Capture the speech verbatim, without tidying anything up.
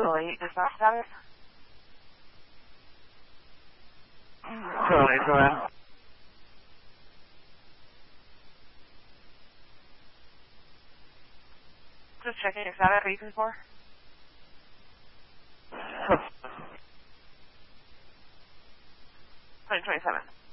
delete dispatch status. Totally, go ahead. Just checking your status. Are you four? twenty twenty-seven.